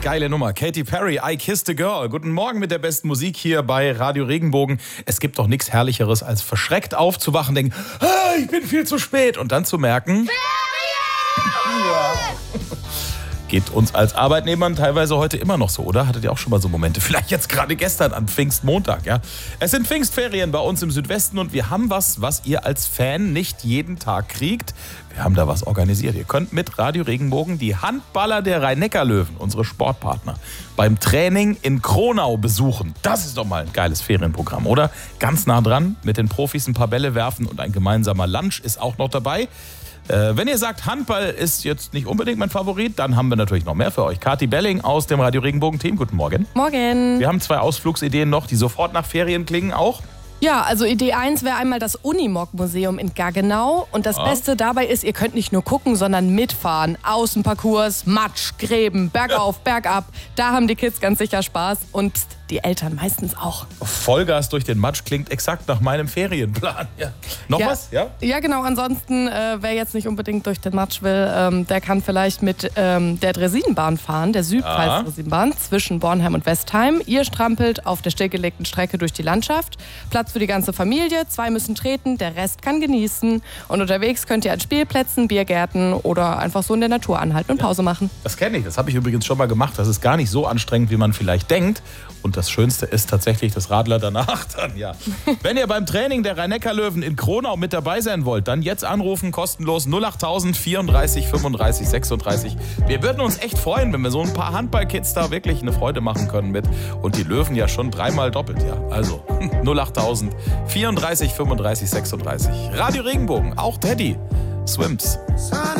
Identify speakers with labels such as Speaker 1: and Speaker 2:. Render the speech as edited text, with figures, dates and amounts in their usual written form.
Speaker 1: Geile Nummer. Katy Perry, I Kissed a Girl. Guten Morgen mit der besten Musik hier bei Radio Regenbogen. Es gibt doch nichts Herrlicheres, als verschreckt aufzuwachen, denken, ich bin viel zu spät. Und dann zu merken, ja. Geht uns als Arbeitnehmern teilweise heute immer noch so, oder? Hattet ihr auch schon mal so Momente? Vielleicht jetzt gerade gestern am Pfingstmontag, ja? Es sind Pfingstferien bei uns im Südwesten und wir haben was ihr als Fan nicht jeden Tag kriegt. Wir haben da was organisiert. Ihr könnt mit Radio Regenbogen die Handballer der Rhein-Neckar-Löwen, unsere Sportpartner, beim Training in Kronau besuchen. Das ist doch mal ein geiles Ferienprogramm, oder? Ganz nah dran, mit den Profis ein paar Bälle werfen und ein gemeinsamer Lunch ist auch noch dabei. Wenn ihr sagt, Handball ist jetzt nicht unbedingt mein Favorit, dann haben wir natürlich noch mehr für euch. Kathi Belling aus dem Radio Regenbogen-Team. Guten Morgen.
Speaker 2: Morgen.
Speaker 1: Wir haben 2 Ausflugsideen noch, die sofort nach Ferien klingen auch.
Speaker 2: Ja, also Idee 1 wäre einmal das Unimog-Museum in Gaggenau. Und das Beste dabei ist, ihr könnt nicht nur gucken, sondern mitfahren. Außenparcours, Matsch, Gräben, bergauf, bergab. Da haben die Kids ganz sicher Spaß und die Eltern meistens auch.
Speaker 1: Vollgas durch den Matsch klingt exakt nach meinem Ferienplan. Ja. Noch was? Ja?
Speaker 2: Ja, genau. Ansonsten, wer jetzt nicht unbedingt durch den Matsch will, der kann vielleicht mit der Dresinenbahn fahren, der Südpfalz-Dresinenbahn zwischen Bornheim und Westheim. Ihr strampelt auf der stillgelegten Strecke durch die Landschaft. Platz für die ganze Familie, 2 müssen treten, der Rest kann genießen. Und unterwegs könnt ihr an Spielplätzen, Biergärten oder einfach so in der Natur anhalten und Pause machen.
Speaker 1: Das kenne ich, das habe ich übrigens schon mal gemacht. Das ist gar nicht so anstrengend, wie man vielleicht denkt. Und das Schönste ist tatsächlich das Radler danach dann, ja. Wenn ihr beim Training der Rhein-Neckar-Löwen in Kronau mit dabei sein wollt, dann jetzt anrufen, kostenlos 08000 34 35 36. Wir würden uns echt freuen, wenn wir so ein paar Handballkids da wirklich eine Freude machen können mit. Und die Löwen ja schon 3-mal doppelt, ja. Also 08000 34 35 36. Radio Regenbogen, auch Teddy Swims.